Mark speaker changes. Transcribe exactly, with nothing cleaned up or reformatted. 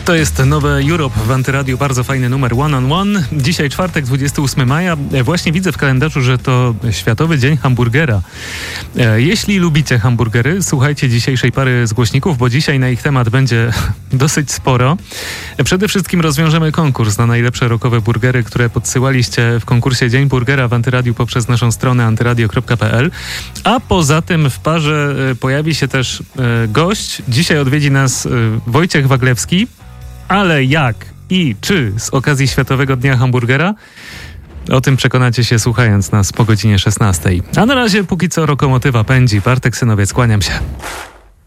Speaker 1: To jest nowe Europe w Antyradiu, bardzo fajny numer One on One. Dzisiaj czwartek, dwudziestego ósmego maja. Właśnie widzę w kalendarzu, że to Światowy Dzień Hamburgera. Jeśli lubicie hamburgery, słuchajcie dzisiejszej pary z głośników, bo dzisiaj na ich temat będzie dosyć sporo. Przede wszystkim rozwiążemy konkurs na najlepsze rockowe burgery, które podsyłaliście w konkursie Dzień Burgera w Antyradiu poprzez naszą stronę antyradio kropka p l. A poza tym w parze pojawi się też gość. Dzisiaj odwiedzi nas Wojciech Waglewski. Ale jak i czy z okazji Światowego Dnia Hamburgera? O tym przekonacie się słuchając nas po godzinie szesnastej. A na razie póki co lokomotywa pędzi. Bartek Synowiec, kłaniam się.